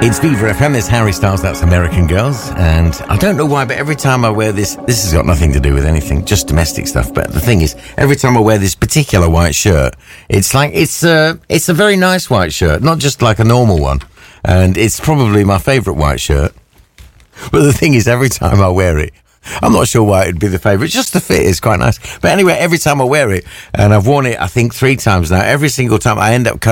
It's Viva FM, it's Harry Styles, that's American Girls, and I don't know why, but every time I wear this has got nothing to do with anything, just domestic stuff, but the thing is, every time I wear this particular white shirt, it's like, it's a very nice white shirt, not just like a normal one, and it's probably my favourite white shirt, but the thing is, every time I wear it, I'm not sure why it'd be the favourite, just the fit is quite nice, but anyway, every time I wear it, and I've worn it, I think 3 times now, every single time I end up